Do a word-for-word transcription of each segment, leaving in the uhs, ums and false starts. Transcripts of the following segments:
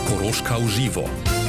Koroška v živo.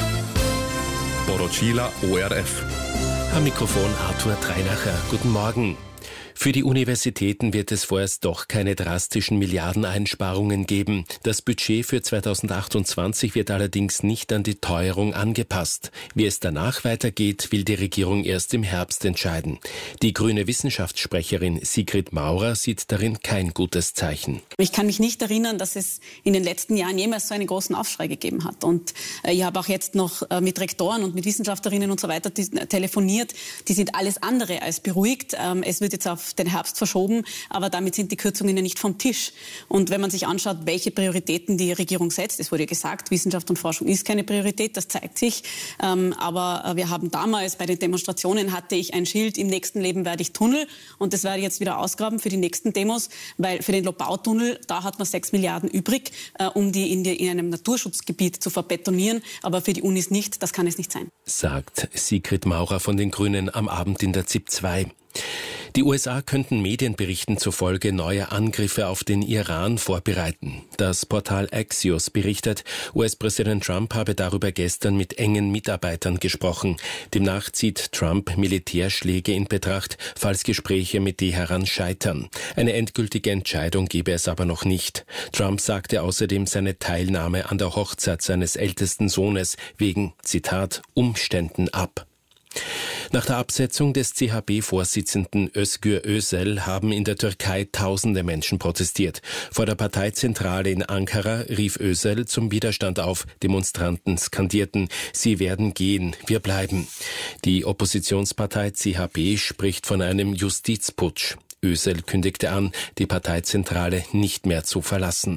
Poročila O R F. Am Mikrofon Arthur Treinacher. Guten Morgen. Für die Universitäten wird es vorerst doch keine drastischen Milliardeneinsparungen geben. Das Budget für zweitausendachtundzwanzig wird allerdings nicht an die Teuerung angepasst. Wie es danach weitergeht, will die Regierung erst im Herbst entscheiden. Die grüne Wissenschaftssprecherin Sigrid Maurer sieht darin kein gutes Zeichen. Ich kann mich nicht erinnern, dass es in den letzten Jahren jemals so einen großen Aufschrei gegeben hat. Und äh, ich habe auch jetzt noch äh, mit Rektoren und mit Wissenschaftlerinnen und so weiter die, äh, telefoniert. Die sind alles andere als beruhigt. Ähm, es wird jetzt auf den Herbst verschoben, aber damit sind die Kürzungen ja nicht vom Tisch. Und wenn man sich anschaut, welche Prioritäten die Regierung setzt, es wurde ja gesagt, Wissenschaft und Forschung ist keine Priorität, das zeigt sich. Ähm, aber wir haben damals bei den Demonstrationen hatte ich ein Schild, im nächsten Leben werde ich Tunnel, und das werde ich jetzt wieder ausgraben für die nächsten Demos, weil für den Lobautunnel, da hat man sechs Milliarden übrig, äh, um die in, die in einem Naturschutzgebiet zu verbetonieren, aber für die Unis nicht, das kann es nicht sein. Sagt Sigrid Maurer von den Grünen am Abend in der Z I P zwei. Die U S A könnten Medienberichten zufolge neue Angriffe auf den Iran vorbereiten. Das Portal Axios berichtet, U S-Präsident Trump habe darüber gestern mit engen Mitarbeitern gesprochen. Demnach zieht Trump Militärschläge in Betracht, falls Gespräche mit Teheran scheitern. Eine endgültige Entscheidung gebe es aber noch nicht. Trump sagte außerdem seine Teilnahme an der Hochzeit seines ältesten Sohnes wegen, Zitat, Umständen ab. Nach der Absetzung des C H B-Vorsitzenden Özgür Özel haben in der Türkei tausende Menschen protestiert. Vor der Parteizentrale in Ankara rief Özel zum Widerstand auf. Demonstranten skandierten, sie werden gehen, wir bleiben. Die Oppositionspartei C H B spricht von einem Justizputsch. Özel kündigte an, die Parteizentrale nicht mehr zu verlassen.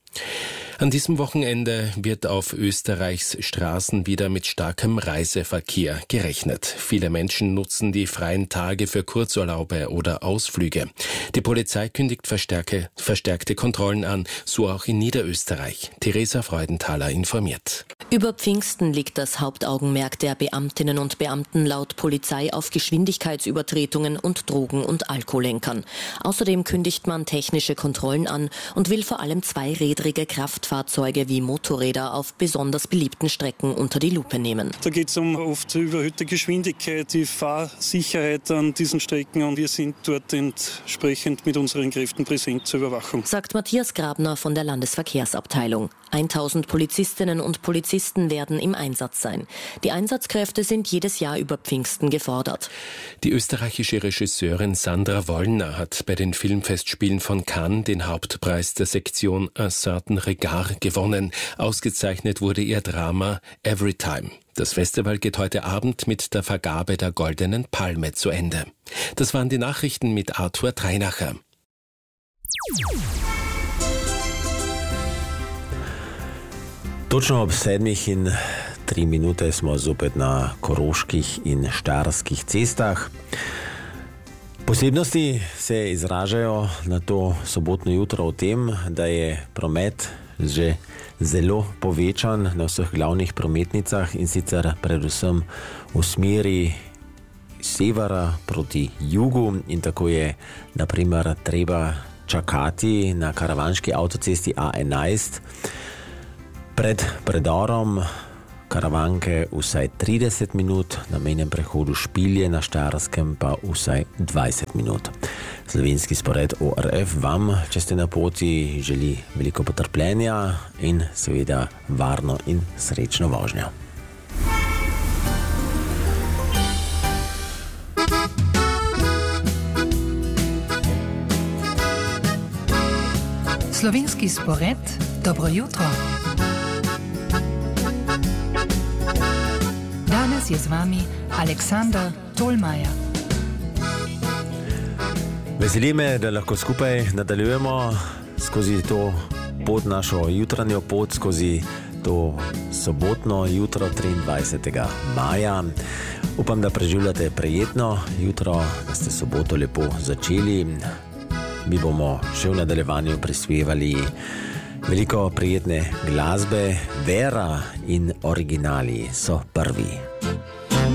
An diesem Wochenende wird auf Österreichs Straßen wieder mit starkem Reiseverkehr gerechnet. Viele Menschen nutzen die freien Tage für Kurzurlaube oder Ausflüge. Die Polizei kündigt verstärke, verstärkte Kontrollen an, so auch in Niederösterreich. Theresa Freudenthaler informiert. Über Pfingsten liegt das Hauptaugenmerk der Beamtinnen und Beamten laut Polizei auf Geschwindigkeitsübertretungen und Drogen- und Alkohollenkern. Außerdem kündigt man technische Kontrollen an und will vor allem zweirädrige Kraftfahrzeuge wie Motorräder auf besonders beliebten Strecken unter die Lupe nehmen. Da geht es um oft überhöhte Geschwindigkeit, die Fahrsicherheit an diesen Strecken, und wir sind dort entsprechend mit unseren Kräften präsent zur Überwachung. Sagt Matthias Grabner von der Landesverkehrsabteilung. tausend Polizistinnen und Polizisten werden im Einsatz sein. Die Einsatzkräfte sind jedes Jahr über Pfingsten gefordert. Die österreichische Regisseurin Sandra Wollner hat bei den Filmfestspielen von Cannes den Hauptpreis der Sektion Un certain regard gewonnen. Ausgezeichnet wurde ihr Drama Everytime. Das Festival geht heute Abend mit der Vergabe der Goldenen Palme zu Ende. Das waren die Nachrichten mit Arthur Treinacher. Točno ob sedmih in tri minute smo zopet na koroških in štajerskih cestah. Posebnosti se izražajo na to sobotno jutro v tem, da je promet že zelo povečan na vseh glavnih prometnicah, in sicer predvsem v smeri severa proti jugu, in tako je na primer treba čakati na karavanški avtocesti A enajst pred predorom Karavanke vsaj trideset minut, na mejnem prehodu Špilje na Štajerskem pa vsaj dvajset minut. Slovenski spored O R F vam, če ste na poti, želi veliko potrpljenja in seveda varno in srečno vožnjo. Slovenski spored, dobro jutro. Danes je z vami Aleksandar Tolmaja. Veseli me, da lahko skupaj nadaljujemo skozi to pot, našo jutranjo pot, skozi to sobotno jutro triindvajsetega maja. Upam, da preživljate prijetno jutro, da ste soboto lepo začeli. Mi bomo še v nadaljevanju prispevali veliko prijetne glasbe. Vera in originali so prvi.